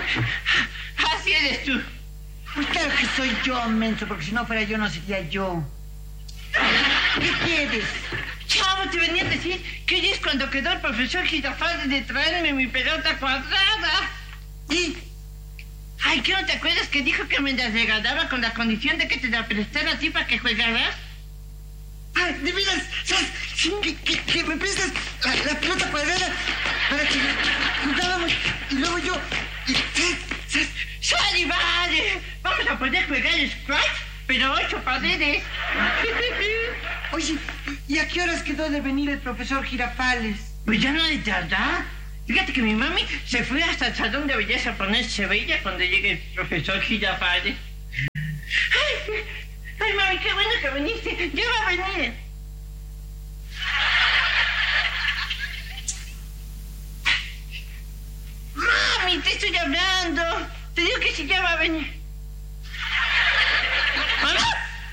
Así eres tú. Pues claro que soy yo, menso, porque si no fuera yo, no sería yo. ¿Qué quieres? Chavo, te venía a decir que hoy es cuando quedó el profesor Girafales de traerme mi pelota cuadrada. ¿Y? Ay, ¿qué no te acuerdas que dijo que me la regalaba con la condición de que te la prestara a ti para que jugaras? Ay, de veras, ¿sabes? Que me prestas la pelota cuadrada para que jugábamos y luego yo... ¿Sabes? ¡Sale, vale! Vamos a poder jugar Scratch, pero 8 paredes. Oye, ¿y a qué horas quedó de venir el profesor Girafales? Pues ya no le tarda. Fíjate que mi mami se fue hasta el salón de belleza a ponerse bella cuando llegue el profesor Girafales. Ay, mami, qué bueno que viniste. Ya va a venir. Mami, te estoy hablando. Te digo que sí, ya va a venir. ¿Mamá?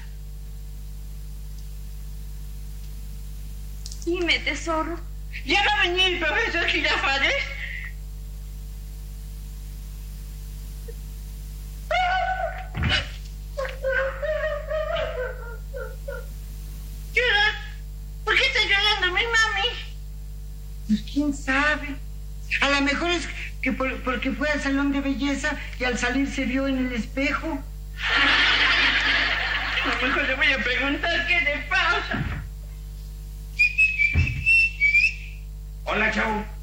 Dime, tesoro. ¿Ya va a venir el profesor Girafales? ¿Llora? ¿Por qué está llorando mi mami? Pues quién sabe. A lo mejor es que porque fue al salón de belleza y al salir se vio en el espejo. A lo mejor le voy a preguntar qué le pasa. Hola, chavo.